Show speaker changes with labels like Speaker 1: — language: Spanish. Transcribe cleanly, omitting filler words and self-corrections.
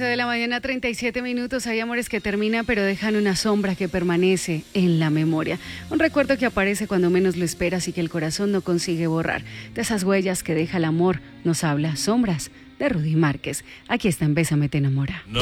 Speaker 1: 11 de la mañana, 37 minutos. Hay amores que terminan, pero dejan una sombra que permanece en la memoria. Un recuerdo que aparece cuando menos lo esperas y que el corazón no consigue borrar. De esas huellas que deja el amor, nos habla Sombras, de Rudy Márquez. Aquí está en Bésame te enamora.
Speaker 2: No